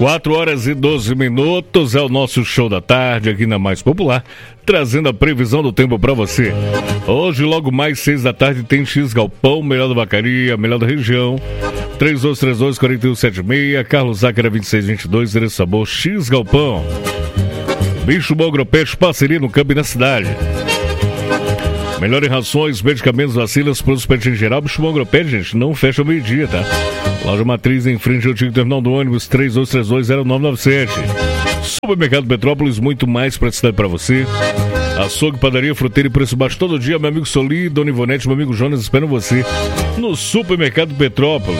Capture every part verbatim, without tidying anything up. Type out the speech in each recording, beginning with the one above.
quatro horas e doze minutos é o nosso show da tarde aqui na Mais Popular, trazendo a previsão do tempo para você. Hoje, logo mais seis da tarde, tem X Galpão, melhor da Vacaria, melhor da região. três dois três dois, quatro um sete seis, Carlos Zácara vinte e seis vinte e dois, endereço sabor X Galpão. Bicho Bom Agropecho, parceria no campo e na cidade. Melhor em rações, medicamentos, vacinas, produtos pet em geral. Bicho Bom Agropecho, gente, não fecha ao meio-dia, tá? Loja Matriz em frente ao antigo terminal do ônibus, três dois três dois, zero nove nove sete. Supermercado Petrópolis, muito mais praticidade para você. Açougue, padaria, fruteira e preço baixo todo dia. Meu amigo Soli, Dona Ivonete, meu amigo Jonas esperam você no Supermercado Petrópolis.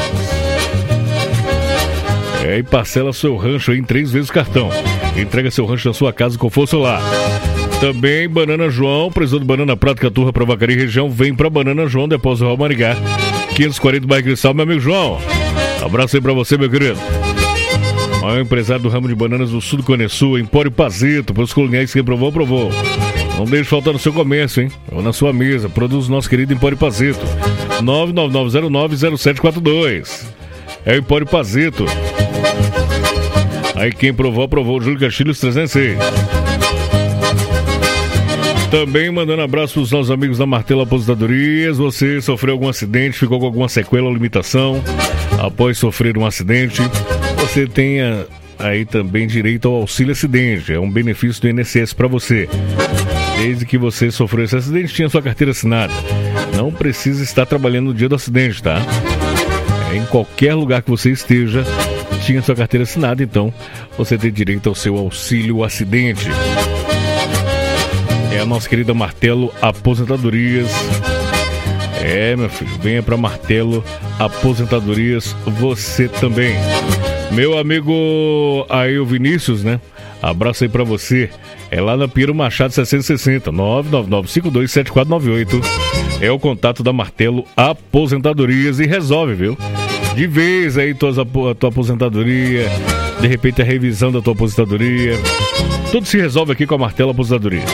É, e parcela seu rancho aí em três vezes o cartão. Entrega seu rancho na sua casa com força lá. Também Banana João, precisou de banana prata, caturra para Vacaria e região, vem para Banana João, Depósito Real Marigá, quinhentos e quarenta bairro Cristal, meu amigo João. Abraço aí pra você, meu querido. Maior empresário do ramo de bananas do sul do Cone Sul, Empório Pazito, para os coloniais que aprovou, aprovou. Não deixe faltar no seu comércio, hein? Ou na sua mesa. Produz o nosso querido Empório Pazito. nove nove nove zero nove zero sete quatro dois. É o Empório Pazito. Aí quem provou, aprovou. Júlio Castilhos trezentos e seis. Também mandando abraço para os nossos amigos da Martelo Aposentadorias. Você sofreu algum acidente, ficou com alguma sequela ou limitação após sofrer um acidente, você tem aí também direito ao auxílio acidente. É um benefício do I N S S para você. Desde que você sofreu esse acidente, tinha sua carteira assinada. Não precisa estar trabalhando no dia do acidente, tá? É, em qualquer lugar que você esteja, tinha sua carteira assinada, então você tem direito ao seu auxílio acidente. É a nossa querida Martelo Aposentadorias. É, meu filho, venha pra Martelo Aposentadorias, você também. Meu amigo aí, o Vinícius, né? Abraço aí pra você. É lá na Piero Machado seiscentos e sessenta, nove nove nove cinco dois sete quatro nove oito. É o contato da Martelo Aposentadorias e resolve, viu? De vez aí tuas, a tua aposentadoria, de repente a revisão da tua aposentadoria. Tudo se resolve aqui com a Martelo Aposentadorias.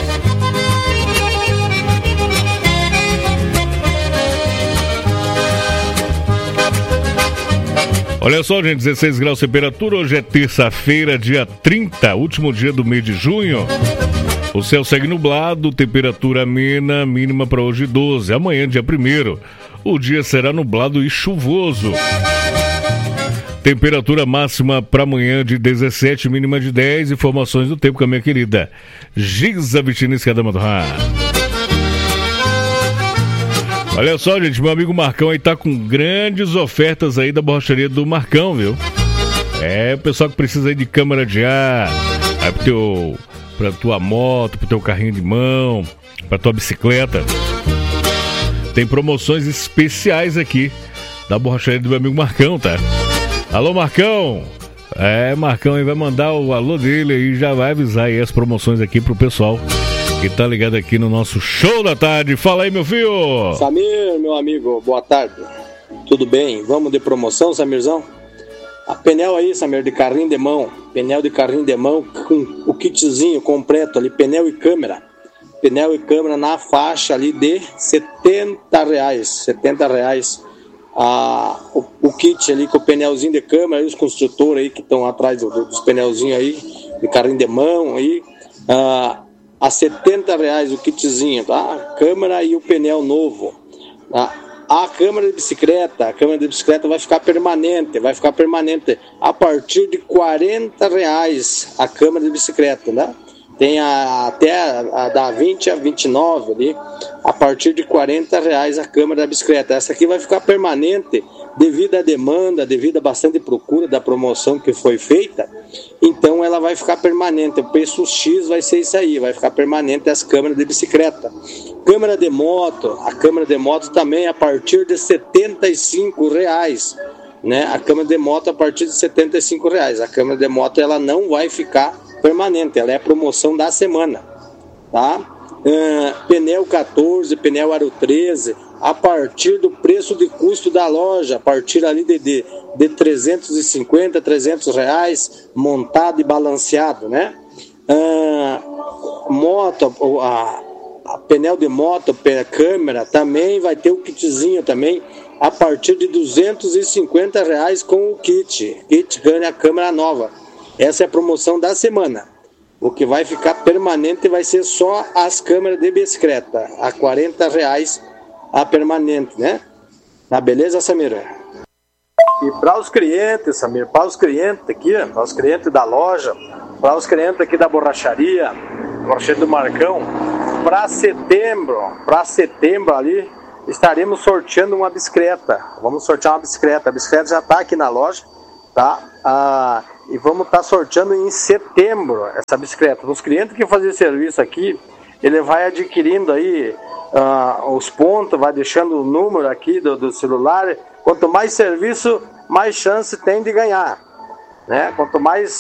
Olha só, gente, dezesseis graus de temperatura, hoje é terça-feira, dia trinta, último dia do mês de junho. O céu segue nublado, temperatura amena, mínima para hoje doze. Amanhã, dia primeiro, o dia será nublado e chuvoso. Temperatura máxima para amanhã de dezessete, mínima de dez. Informações do tempo com a minha querida Giza Vitinis, que é a dama do rádio. Olha só, gente, meu amigo Marcão aí tá com grandes ofertas aí da borracharia do Marcão, viu? É, o pessoal que precisa aí de câmara de ar, aí pro teu, pra tua moto, pro teu carrinho de mão, pra tua bicicleta. Tem promoções especiais aqui da borracharia do meu amigo Marcão, tá? Alô, Marcão! É, Marcão aí vai mandar o alô dele aí, já vai avisar aí as promoções aqui pro pessoal que tá ligado aqui no nosso show da tarde. Fala aí, meu filho! Samir, meu amigo, boa tarde. Tudo bem? Vamos de promoção, Samirzão? A pneu aí, Samir, de carrinho de mão. Pneu de carrinho de mão com o kitzinho completo ali, pneu e câmera. Pneu e câmera na faixa ali de setenta reais. setenta reais. Ah, o, o kit ali com o pneuzinho de câmera, aí, os construtores aí que estão atrás do, dos pneuzinhos aí, de carrinho de mão aí. Ah, a setenta reais o kitzinho, tá? A câmera e o pneu novo. Tá? A câmera de bicicleta, a câmera de bicicleta vai ficar permanente, vai ficar permanente a partir de quarenta reais a câmera de bicicleta, né? Tem a, até a, a da vinte a vinte e nove ali, a partir de quarenta reais a câmera da bicicleta. Essa aqui vai ficar permanente devido à demanda, devido a bastante procura da promoção que foi feita. Então ela vai ficar permanente. O preço X vai ser isso aí, vai ficar permanente as câmeras de bicicleta. Câmera de moto, a câmera de moto também a partir de setenta e cinco reais. Né? A câmera de moto a partir de setenta e cinco reais. A câmera de moto ela não vai ficar permanente, ela é a promoção da semana, tá? Uh, pneu quatorze, pneu aro treze, a partir do preço de custo da loja, a partir ali de, de, de trezentos e cinquenta, trezentos reais, montado e balanceado, né? Uh, moto, a, a pneu de moto, a câmera, também vai ter o kitzinho também, a partir de duzentos e cinquenta reais com o kit, kit ganha a câmera nova. Essa é a promoção da semana. O que vai ficar permanente vai ser só as câmeras de bicicleta, a quarenta reais a permanente, né? Na beleza, Samir? E para os clientes, Samir, para os clientes aqui, para os clientes da loja, para os clientes aqui da borracharia, borracharia do Marcão, para setembro, para setembro ali, estaremos sorteando uma bicicleta. Vamos sortear uma bicicleta. A bicicleta já está aqui na loja, tá? Ah, e vamos estar tá sorteando em setembro essa bicicleta. Os clientes que fazem serviço aqui, ele vai adquirindo aí ah, os pontos, vai deixando o número aqui do, do celular. Quanto mais serviço, mais chance tem de ganhar, né? Quanto mais